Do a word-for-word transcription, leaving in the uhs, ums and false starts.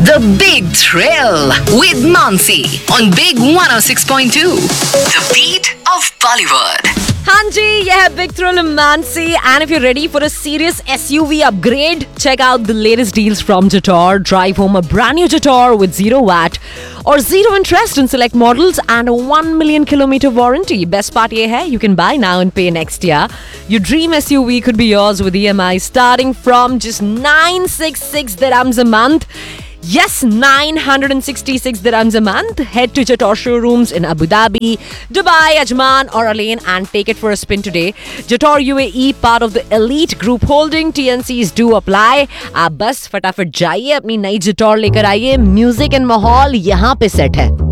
The Big Thrill with Mansi on Big one oh six point two. The beat of Bollywood. हाँ जी, यह है big thrill Mansi and if you're ready for a serious S U V upgrade, check out the latest deals from Jator. Drive home a brand new Jator with zero watt or zero interest in select models and a one million kilometer warranty. Best part ये है, you can buy now and pay next year. Your dream S U V could be yours with E M I starting from just nine hundred sixty-six dirhams a month. Yes, nine hundred sixty-six dirhams a month. Head to Jator showrooms in Abu Dhabi, Dubai, Ajman or Alain and take it for a spin today. Jator U A E, part of the elite group holding. T N Cs do apply. आप बस फटाफट जाइए, अपनी नई Jator लेकर आइए. Music and माहौल यहाँ पे सेट है.